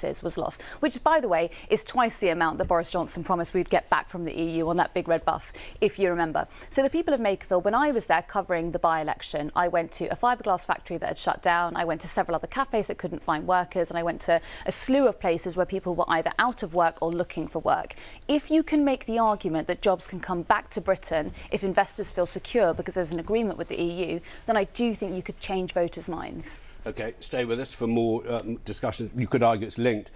businesses was lost, which, by the way, is twice the amount that Boris Johnson promised we'd get back from the EU on that big red bus, if you remember. So the people of Makerfield, when I was there covering the by-election, I went to a fiberglass factory that had shut down, I went to several other cafes that couldn't find workers, and I went to a slew of places where people were either out of work or looking for work. If you can make the argument that jobs can come back to Britain if investors feel secure because there's an agreement with the EU, then I do think you could change voters' minds. OK, stay with us for more discussion. You could argue it's linked.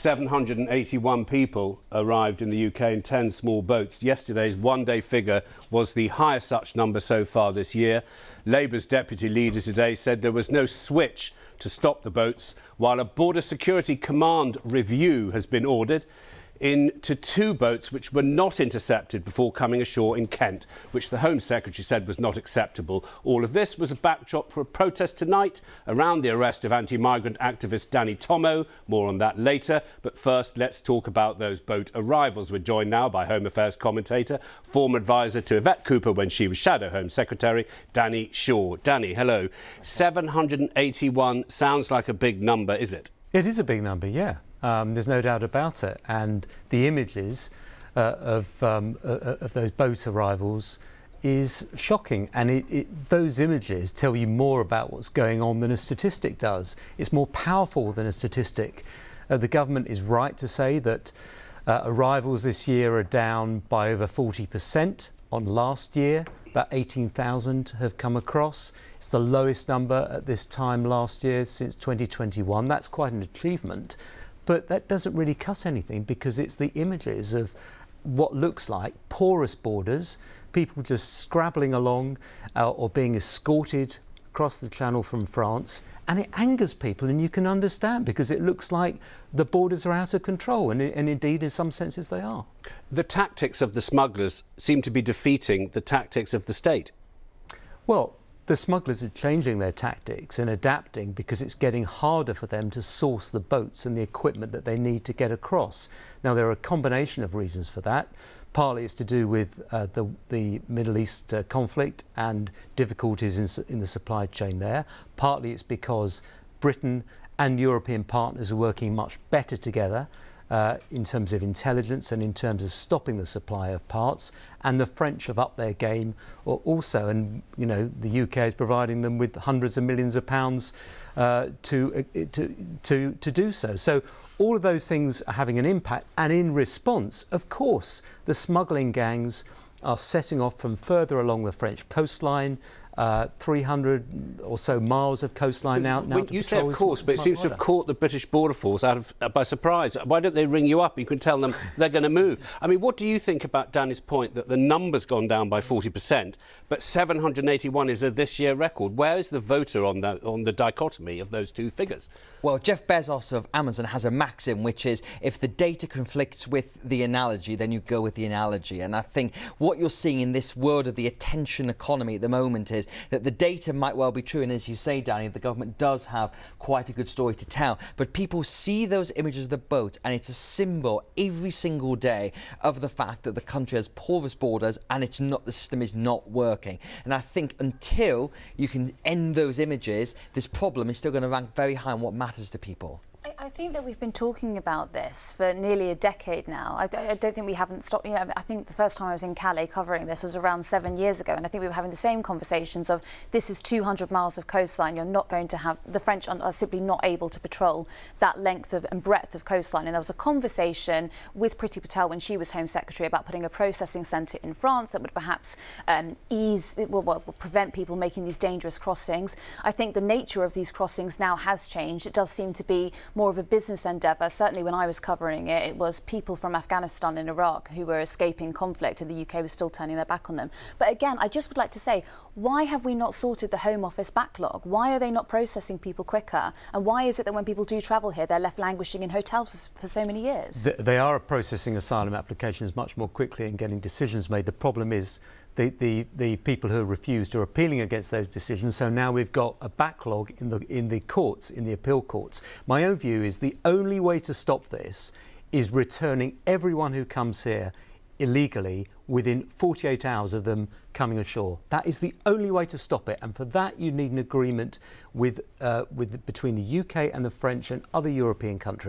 781 people arrived in the UK in 10 small boats. Yesterday's one-day figure was the highest such number so far this year. Labour's deputy leader today said there was no switch to stop the boats, while a Border Security Command review has been ordered into 2 boats which were not intercepted before coming ashore in Kent, which the Home Secretary said was not acceptable. All of this was a backdrop for a protest tonight around the arrest of anti-migrant activist Danny Tomo. More on that later. But first, let's talk about those boat arrivals. We're joined now by Home Affairs commentator, former advisor to Yvette Cooper when she was Shadow Home Secretary, Danny Shaw. Danny, hello. 781 sounds like a big number, is it? It is a big number, yeah. There's no doubt about it, and the images of those boat arrivals is shocking, and those images tell you more about what's going on than a statistic does. It's more powerful than a statistic. The government is right to say that arrivals this year are down by over 40% on last year. About 18,000 have come across. It's the lowest number at this time last year since 2021. That's quite an achievement. But that doesn't really cut anything, because it's the images of what looks like porous borders, people just scrabbling along or being escorted across the channel from France. And it angers people, and you can understand, because it looks like the borders are out of control, and indeed in some senses they are. The tactics of the smugglers seem to be defeating the tactics of the state. Well, the smugglers are changing their tactics and adapting, because it's getting harder for them to source the boats and the equipment that they need to get across. Now, there are a combination of reasons for that. Partly it's to do with the Middle East conflict and difficulties in the supply chain there. Partly it's because Britain and European partners are working much better together in terms of intelligence and in terms of stopping the supply of parts, and the French have upped their game also, and you know, the UK is providing them with hundreds of millions of pounds to do so. So all of those things are having an impact, and in response, of course, the smuggling gangs are setting off from further along the French coastline, 300 or so miles of coastline now. You say of course, but it seems to have caught the British Border Force by surprise. Why don't they ring you up? You can tell them they're going to move. I mean, what do you think about Danny's point that the number's gone down by 40%, but 781 is a this year record? Where is the voter on the dichotomy of those two figures? Well, Jeff Bezos of Amazon has a maxim, which is if the data conflicts with the analogy, then you go with the analogy. And I think what you're seeing in this world of the attention economy at the moment is that the data might well be true. And as you say, Danny, the government does have quite a good story to tell. But people see those images of the boat, and it's a symbol every single day of the fact that the country has porous borders and the system is not working. And I think until you can end those images, this problem is still going to rank very high on what matters to people. I think that we've been talking about this for nearly a decade now. I don't think we haven't stopped. You know, I think the first time I was in Calais covering this was around 7 years ago, and I think we were having the same conversations of this is 200 miles of coastline. You're not going to have, the French are simply not able to patrol that length of and breadth of coastline. And there was a conversation with Priti Patel when she was Home Secretary about putting a processing centre in France that would perhaps prevent people making these dangerous crossings. I think the nature of these crossings now has changed. It does seem to be more of a business endeavour. Certainly when I was covering it, it was people from Afghanistan and Iraq who were escaping conflict, and the UK was still turning their back on them. But again, I just would like to say, why have we not sorted the Home Office backlog? Why are they not processing people quicker? And why is it that when people do travel here, they're left languishing in hotels for so many years? They are processing asylum applications much more quickly and getting decisions made. The problem is the people who refused are appealing against those decisions, so now we've got a backlog in the courts, in the appeal courts. My own view is the only way to stop this is returning everyone who comes here illegally within 48 hours of them coming ashore. That is the only way to stop it, and for that you need an agreement between the UK and the French and other European countries.